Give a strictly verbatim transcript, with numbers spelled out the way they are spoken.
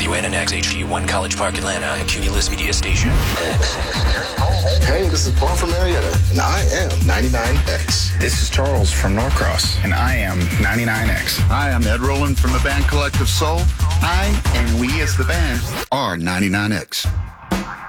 W N N X H G one College Park, Atlanta, a Cumulus Media Station. Hey, this is Paul from Marietta, and I am ninety-nine X. This is Charles from Norcross, and I am ninety-nine X. Hi, I'm Ed Rowland from the band Collective Soul. I and we as the band are ninety-nine X.